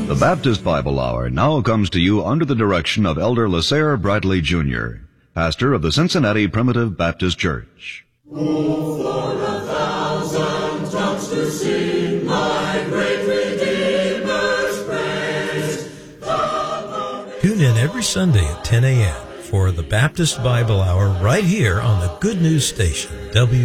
The Baptist Bible Hour now comes to you under the direction of Elder Lasare Bradley Jr., pastor of the Cincinnati Primitive Baptist Church. Oh, for 1,000 tongues to sing my great Redeemer's praise. Tune in every Sunday at 10 a.m. for the Baptist Bible Hour right here on the Good News Station,